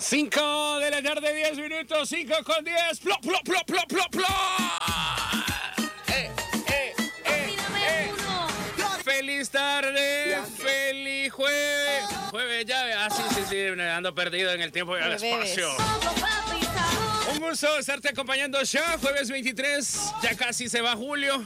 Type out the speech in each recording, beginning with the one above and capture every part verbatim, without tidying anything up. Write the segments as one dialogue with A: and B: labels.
A: cinco de la tarde, diez minutos, cinco con diez. Plop, plop, plop, plop, plop, plop. Eh, eh, eh, eh. Feliz tarde, feliz jueves. Jueves ya, ah, sí, sí, sí, ando perdido en el tiempo y el espacio. Un gusto estarte acompañando ya, jueves veintitrés, ya casi se va Julio.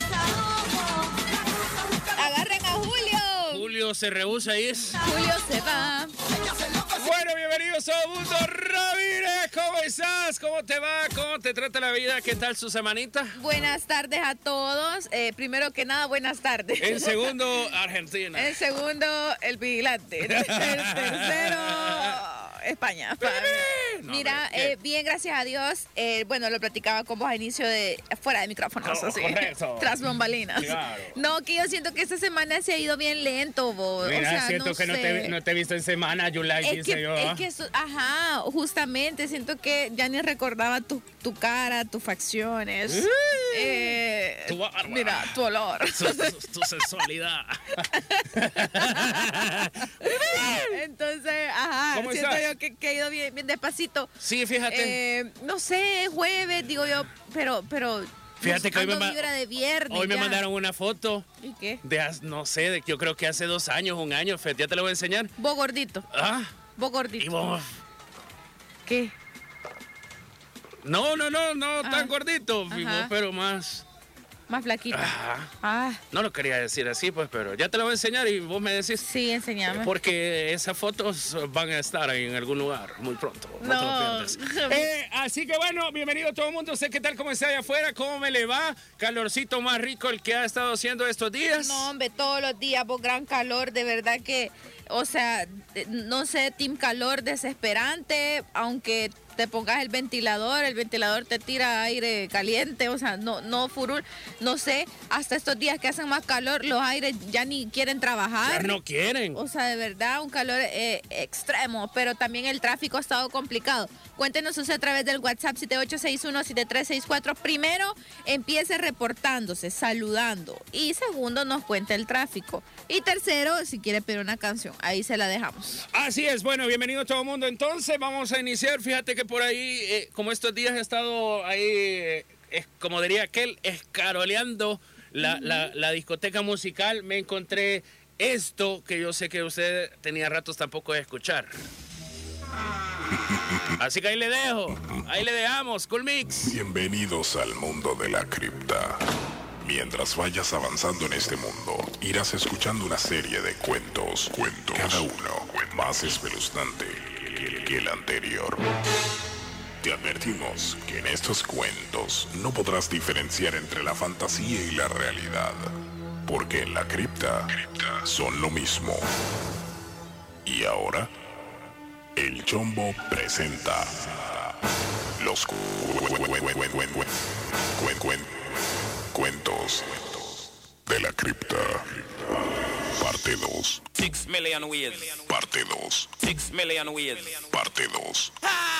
B: Agarren a Julio.
A: Julio se rehúsa y es.
B: Julio se va.
A: Bueno, bienvenidos a Mundo Ramírez. ¿Cómo estás? ¿Cómo te va? ¿Cómo te trata la vida? ¿Qué tal su semanita?
B: Buenas tardes a todos. Eh, primero que nada, buenas tardes.
A: En segundo, Argentina.
B: En segundo, el vigilante. En tercero, España. No, Mira, eh, bien, gracias a Dios. Eh, bueno, lo platicaba con vos a inicio de... Fuera de micrófonos,
A: oh,
B: así.
A: Correcto.
B: Tras bombalinas.
A: Claro.
B: No, que yo siento que esta semana se ha ido bien lento, vos.
A: Mira,
B: o sea,
A: siento
B: no
A: que no te, no te he visto en semana, Yulai,
B: es
A: dice
B: que,
A: yo.
B: es que eso, ajá, justamente, siento que ya ni recordaba tu, tu cara, tus facciones. Uh, eh,
A: tu barba.
B: Mira, tu olor.
A: Tu, tu, tu sensualidad.
B: Entonces, ajá,
A: ¿Cómo
B: siento
A: estás?
B: yo que, que he ido bien, bien despacito.
A: Sí, fíjate.
B: Eh, no sé, jueves, digo yo, pero, pero...
A: Fíjate que hoy me, ma-
B: vibra de viernes,
A: hoy me
B: ya.
A: mandaron una foto.
B: ¿Y qué?
A: De, no sé, de, yo creo que hace dos años, un año, Fe, ya te lo voy a enseñar.
B: Vos gordito.
A: Ah.
B: Vos gordito.
A: Y vos.
B: ¿Qué?
A: No, no, no, no
B: Ah.
A: tan gordito,
B: Ajá.
A: vos, pero más.
B: Más flaquito.
A: Ajá.
B: Ah,
A: No lo quería decir así, pues, pero ya te lo voy a enseñar y vos me decís.
B: sí, enseñame.
A: Porque esas fotos van a estar en algún lugar muy pronto. No,
B: No.
A: te lo pierdas. Eh, así que bueno, bienvenido a todo el mundo. Sé qué tal, cómo está allá afuera, cómo me le va. Calorcito más rico el que ha estado haciendo estos días.
B: No, hombre, todos los días, vos, gran calor, de verdad que, o sea, de- no sé, team calor desesperante, aunque te pongas el ventilador, el ventilador te tira aire caliente, o sea, no, no furul, no sé, hasta estos días que hacen más calor, los aires ya ni quieren trabajar.
A: Ya no quieren.
B: O sea, de verdad, un calor eh, extremo, pero también el tráfico ha estado complicado. Cuéntenos usted a través del WhatsApp siete ocho seis uno siete tres seis cuatro. Primero, empiece reportándose, saludando. Y segundo, nos cuenta el tráfico. Y tercero, si quiere pedir una canción, ahí se la dejamos.
A: Así es, bueno, bienvenido a todo el mundo. Entonces vamos a iniciar. Fíjate que por ahí, eh, como estos días he estado ahí, eh, es, como diría aquel, escaroleando la, uh-huh. la, la discoteca musical, me encontré esto que yo sé que usted tenía ratos tampoco de escuchar. Así que ahí le dejo, ahí le dejamos, Cool Mix.
C: Bienvenidos al mundo de la cripta. Mientras vayas avanzando en este mundo, irás escuchando una serie de cuentos, cuentos, cada uno más espeluznante que el anterior. Te advertimos que en estos cuentos no podrás diferenciar entre la fantasía y la realidad, porque en la cripta son lo mismo. Y ahora, el Chombo presenta los cu- cu- cu- cu- cu- cu- cu- cu- cuentos de la cripta. Parte dos.
D: Six million ways.
C: Parte dos.
D: Six million ways.
C: Parte dos.
D: Ah!